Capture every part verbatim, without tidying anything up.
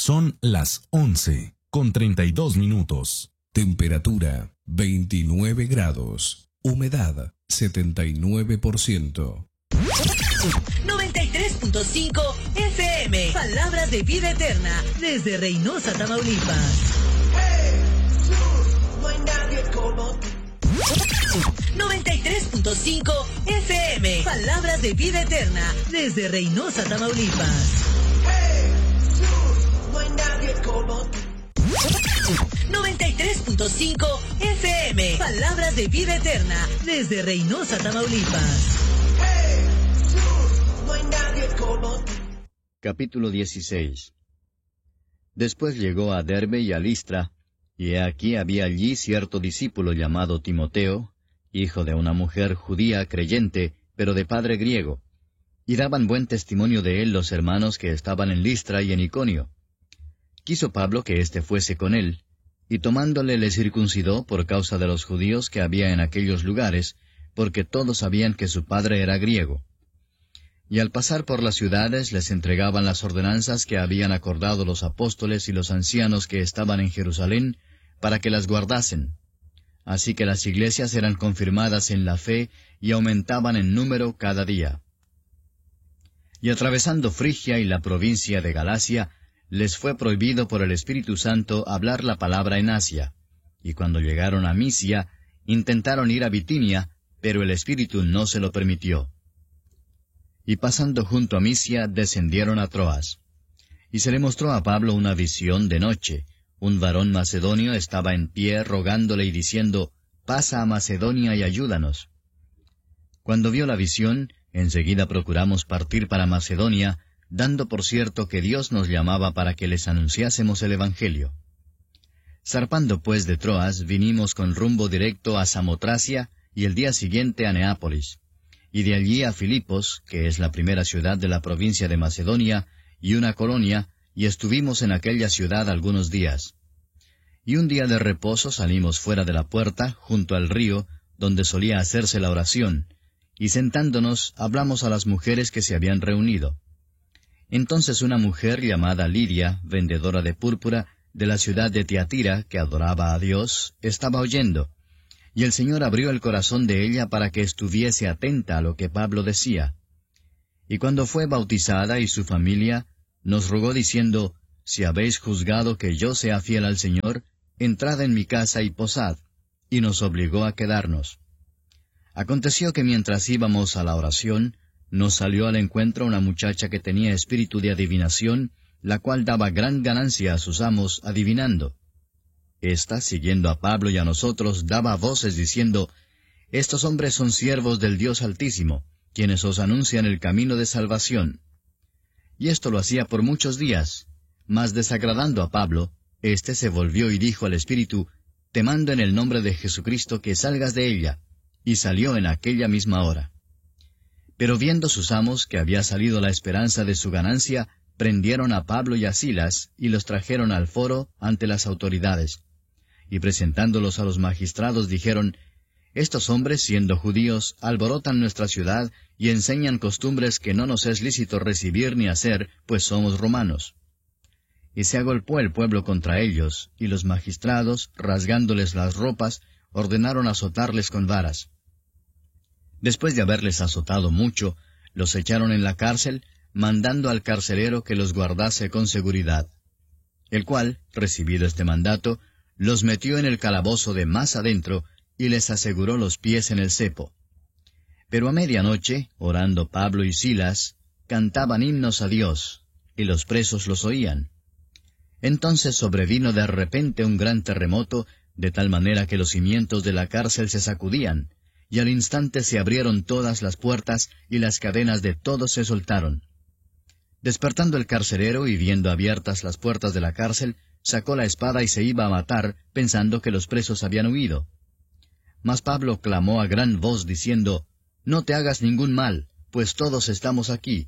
Son las once con treinta y dos minutos. Temperatura veintinueve grados. Humedad setenta y nueve por ciento. noventa y tres punto cinco F M. Palabras de vida eterna desde Reynosa, Tamaulipas. Jesús, no hay nadie como tú. noventa y tres punto cinco F M. Palabras de vida eterna desde Reynosa, Tamaulipas. Jesús, no hay nadie como tú. noventa y tres punto cinco F M. Palabras de vida eterna desde Reynosa, Tamaulipas. Jesús, no hay nadie como tú. Capítulo dieciséis. Después llegó a Derbe y a Listra, y he aquí había allí cierto discípulo llamado Timoteo, hijo de una mujer judía creyente, pero de padre griego, y daban buen testimonio de él los hermanos que estaban en Listra y en Iconio. Quiso Pablo que éste fuese con él, y tomándole le circuncidó por causa de los judíos que había en aquellos lugares, porque todos sabían que su padre era griego. Y al pasar por las ciudades les entregaban las ordenanzas que habían acordado los apóstoles y los ancianos que estaban en Jerusalén, para que las guardasen. Así que las iglesias eran confirmadas en la fe y aumentaban en número cada día. Y atravesando Frigia y la provincia de Galacia, les fue prohibido por el Espíritu Santo hablar la palabra en Asia, y cuando llegaron a Misia, intentaron ir a Bitinia, pero el Espíritu no se lo permitió. Y pasando junto a Misia, descendieron a Troas. Y se le mostró a Pablo una visión de noche. Un varón macedonio estaba en pie rogándole y diciendo, «Pasa a Macedonia y ayúdanos». Cuando vio la visión, enseguida procuramos partir para Macedonia, dando por cierto que Dios nos llamaba para que les anunciásemos el Evangelio. Zarpando pues de Troas, vinimos con rumbo directo a Samotracia, y el día siguiente a Neápolis, y de allí a Filipos, que es la primera ciudad de la provincia de Macedonia, y una colonia, y estuvimos en aquella ciudad algunos días. Y un día de reposo salimos fuera de la puerta, junto al río, donde solía hacerse la oración, y sentándonos hablamos a las mujeres que se habían reunido. Entonces una mujer llamada Lidia, vendedora de púrpura, de la ciudad de Tiatira, que adoraba a Dios, estaba oyendo, y el Señor abrió el corazón de ella para que estuviese atenta a lo que Pablo decía. Y cuando fue bautizada y su familia, nos rogó diciendo, «Si habéis juzgado que yo sea fiel al Señor, entrad en mi casa y posad», y nos obligó a quedarnos. Aconteció que mientras íbamos a la oración, nos salió al encuentro una muchacha que tenía espíritu de adivinación, la cual daba gran ganancia a sus amos adivinando. Esta, siguiendo a Pablo y a nosotros, daba voces diciendo, «Estos hombres son siervos del Dios Altísimo, quienes os anuncian el camino de salvación». Y esto lo hacía por muchos días, mas desagradando a Pablo, éste se volvió y dijo al espíritu, «Te mando en el nombre de Jesucristo que salgas de ella», y salió en aquella misma hora. Pero viendo sus amos que había salido la esperanza de su ganancia, prendieron a Pablo y a Silas, y los trajeron al foro ante las autoridades. Y presentándolos a los magistrados dijeron, «Estos hombres, siendo judíos, alborotan nuestra ciudad, y enseñan costumbres que no nos es lícito recibir ni hacer, pues somos romanos». Y se agolpó el pueblo contra ellos, y los magistrados, rasgándoles las ropas, ordenaron azotarles con varas. Después de haberles azotado mucho, los echaron en la cárcel, mandando al carcelero que los guardase con seguridad. El cual, recibido este mandato, los metió en el calabozo de más adentro, y les aseguró los pies en el cepo. Pero a medianoche, orando Pablo y Silas, cantaban himnos a Dios, y los presos los oían. Entonces sobrevino de repente un gran terremoto, de tal manera que los cimientos de la cárcel se sacudían, y al instante se abrieron todas las puertas, y las cadenas de todos se soltaron. Despertando el carcelero y viendo abiertas las puertas de la cárcel, sacó la espada y se iba a matar, pensando que los presos habían huido. Mas Pablo clamó a gran voz, diciendo, «No te hagas ningún mal, pues todos estamos aquí».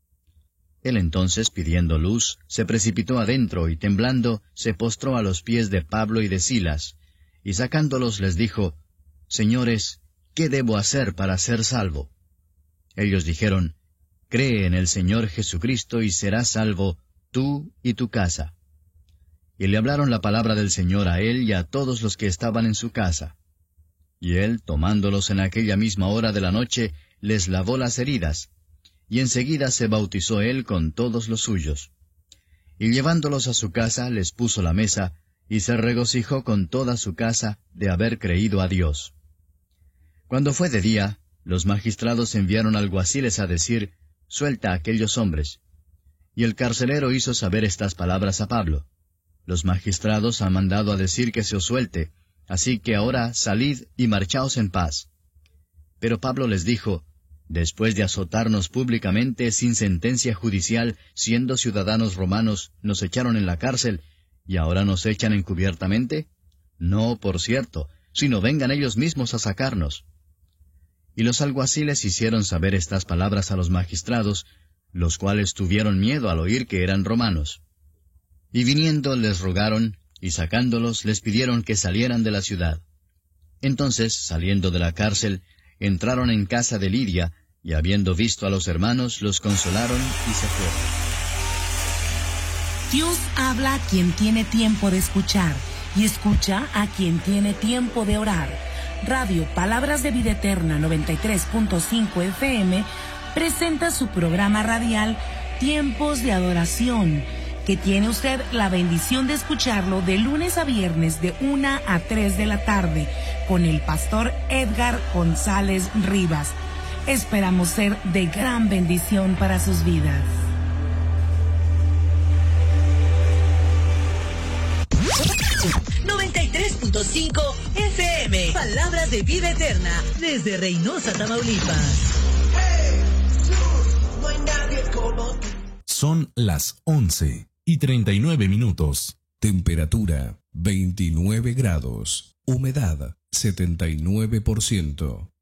Él entonces, pidiendo luz, se precipitó adentro y temblando, se postró a los pies de Pablo y de Silas, y sacándolos les dijo, «Señores, ¿qué debo hacer para ser salvo?» Ellos dijeron, «Cree en el Señor Jesucristo y serás salvo, tú y tu casa». y le hablaron la palabra del Señor a él y a todos los que estaban en su casa. Y él, tomándolos en aquella misma hora de la noche, les lavó las heridas, y enseguida se bautizó él con todos los suyos. Y llevándolos a su casa, les puso la mesa, y se regocijó con toda su casa de haber creído a Dios. Cuando fue de día, los magistrados enviaron alguaciles a decir, «Suelta a aquellos hombres». Y el carcelero hizo saber estas palabras a Pablo. Los magistrados han mandado a decir que se os suelte, así que ahora salid y marchaos en paz. Pero Pablo les dijo, «Después de azotarnos públicamente sin sentencia judicial, siendo ciudadanos romanos, nos echaron en la cárcel, ¿y ahora nos echan encubiertamente? No, por cierto, sino vengan ellos mismos a sacarnos». Y los alguaciles hicieron saber estas palabras a los magistrados, los cuales tuvieron miedo al oír que eran romanos. Y viniendo les rogaron, y sacándolos les pidieron que salieran de la ciudad. Entonces, saliendo de la cárcel, entraron en casa de Lidia, y habiendo visto a los hermanos, los consolaron y se fueron. Dios habla a quien tiene tiempo de escuchar, y escucha a quien tiene tiempo de orar. Radio Palabras de Vida Eterna noventa y tres punto cinco F M presenta su programa radial Tiempos de Adoración, que tiene usted la bendición de escucharlo de lunes a viernes de una a tres de la tarde con el pastor Edgar González Rivas. Esperamos ser de gran bendición para sus vidas. noventa y tres punto cinco F M. Palabras de Vida Eterna desde Reynosa, Tamaulipas. Son las once y treinta y nueve minutos. Temperatura veintinueve grados. Humedad setenta y nueve por ciento.